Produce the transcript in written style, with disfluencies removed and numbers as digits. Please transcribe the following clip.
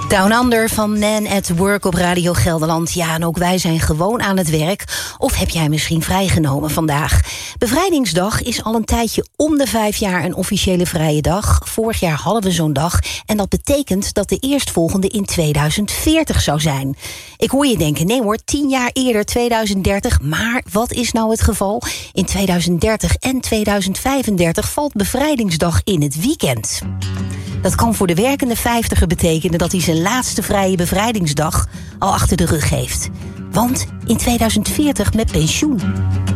Down Under van Man at Work op Radio Gelderland. Ja, en ook wij zijn gewoon aan het werk. Of heb jij misschien vrijgenomen vandaag? Bevrijdingsdag is al een tijdje om de 5 jaar een officiële vrije dag. Vorig jaar hadden we zo'n dag. En dat betekent dat de eerstvolgende in 2040 zou zijn. Ik hoor je denken, nee hoor, 10 jaar eerder, 2030. Maar wat is nou het geval? In 2030 en 2035 valt Bevrijdingsdag in het weekend. Dat kan voor de werkende 50er betekenen dat hij zijn laatste vrije bevrijdingsdag al achter de rug heeft. Want in 2040 met pensioen.